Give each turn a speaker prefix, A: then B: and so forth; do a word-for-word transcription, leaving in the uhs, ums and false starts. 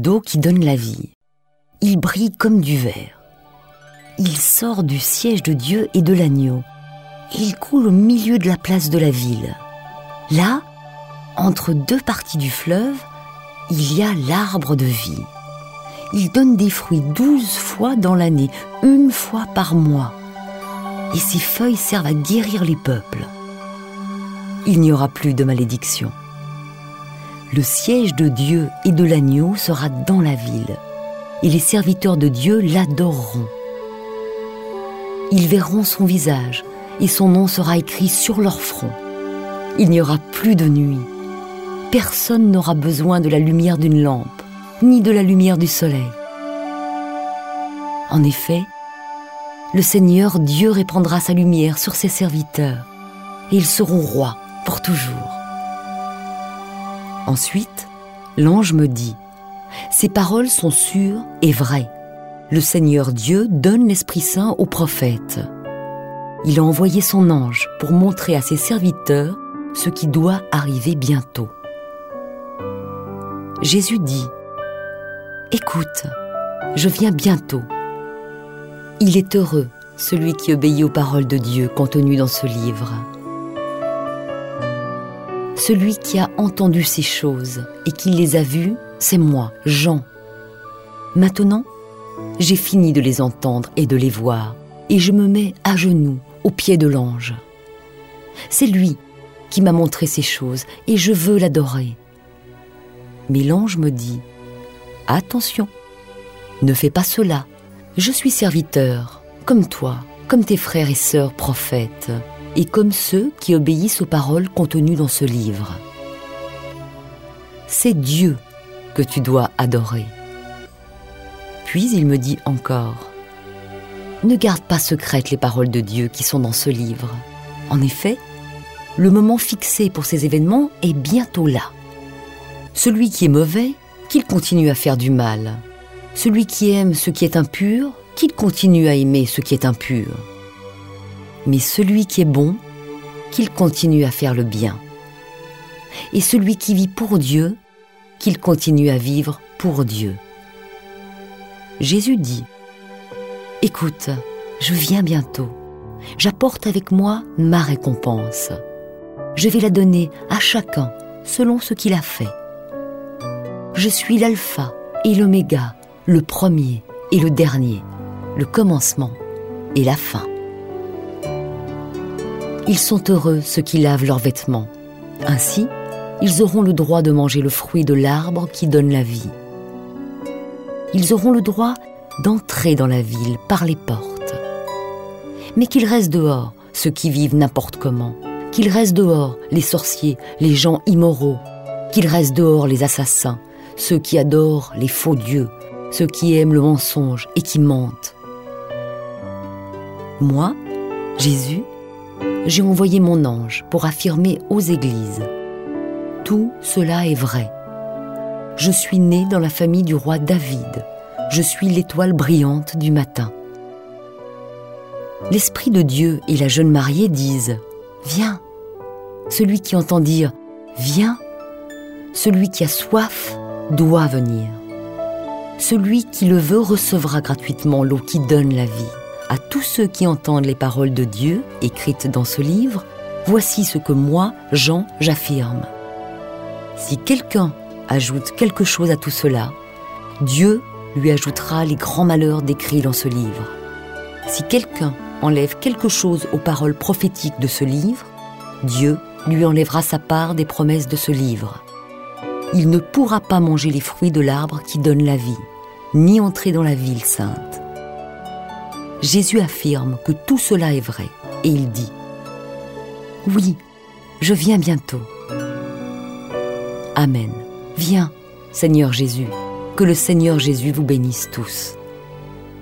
A: d'eau qui donne la vie. Il brille comme du verre. Il sort du siège de Dieu et de l'agneau. Et il coule au milieu de la place de la ville. Là, entre deux parties du fleuve, il y a l'arbre de vie. Il donne des fruits douze fois dans l'année, une fois par mois. Et ses feuilles servent à guérir les peuples. Il n'y aura plus de malédiction. Le siège de Dieu et de l'agneau sera dans la ville, et les serviteurs de Dieu l'adoreront. Ils verront son visage, et son nom sera écrit sur leur front. Il n'y aura plus de nuit. Personne n'aura besoin de la lumière d'une lampe, ni de la lumière du soleil. En effet, le Seigneur Dieu répandra sa lumière sur ses serviteurs, et ils seront rois pour toujours. Ensuite, l'ange me dit, « Ces paroles sont sûres et vraies. Le Seigneur Dieu donne l'Esprit Saint aux prophètes. Il a envoyé son ange pour montrer à ses serviteurs ce qui doit arriver bientôt. » Jésus dit, « Écoute, je viens bientôt. Il est heureux, celui qui obéit aux paroles de Dieu contenues dans ce livre. Celui qui a entendu ces choses et qui les a vues, c'est moi, Jean. Maintenant, j'ai fini de les entendre et de les voir, et je me mets à genoux aux pieds de l'ange. C'est lui qui m'a montré ces choses, et je veux l'adorer. Mais l'ange me dit, « Attention, ne fais pas cela. Je suis serviteur, comme toi, comme tes frères et sœurs prophètes, et comme ceux qui obéissent aux paroles contenues dans ce livre. C'est Dieu que tu dois adorer. » Puis il me dit encore, « Ne garde pas secrètes les paroles de Dieu qui sont dans ce livre. En effet, le moment fixé pour ces événements est bientôt là. Celui qui est mauvais, qu'il continue à faire du mal. Celui qui aime ce qui est impur, qu'il continue à aimer ce qui est impur. Mais celui qui est bon, qu'il continue à faire le bien. Et celui qui vit pour Dieu, qu'il continue à vivre pour Dieu. » Jésus dit, « Écoute, je viens bientôt. J'apporte avec moi ma récompense. Je vais la donner à chacun selon ce qu'il a fait. Je suis l'alpha et l'oméga, le premier et le dernier, le commencement et la fin. Ils sont heureux ceux qui lavent leurs vêtements. Ainsi, ils auront le droit de manger le fruit de l'arbre qui donne la vie. Ils auront le droit d'entrer dans la ville par les portes. Mais qu'ils restent dehors ceux qui vivent n'importe comment, qu'ils restent dehors les sorciers, les gens immoraux, qu'ils restent dehors les assassins, ceux qui adorent les faux dieux, ceux qui aiment le mensonge et qui mentent. Moi, Jésus, j'ai envoyé mon ange pour affirmer aux églises. Tout cela est vrai. Je suis né dans la famille du roi David. Je suis l'étoile brillante du matin. L'Esprit de Dieu et la jeune mariée disent « Viens ». Celui qui entend dire « Viens », celui qui a soif doit venir. Celui qui le veut recevra gratuitement l'eau qui donne la vie. À tous ceux qui entendent les paroles de Dieu écrites dans ce livre, voici ce que moi, Jean, j'affirme. Si quelqu'un ajoute quelque chose à tout cela, Dieu lui ajoutera les grands malheurs décrits dans ce livre. Si quelqu'un enlève quelque chose aux paroles prophétiques de ce livre, Dieu lui enlèvera sa part des promesses de ce livre. Il ne pourra pas manger les fruits de l'arbre qui donne la vie, ni entrer dans la ville sainte. Jésus affirme que tout cela est vrai, et il dit « Oui, je viens bientôt. » Amen. Viens, Seigneur Jésus, que le Seigneur Jésus vous bénisse tous.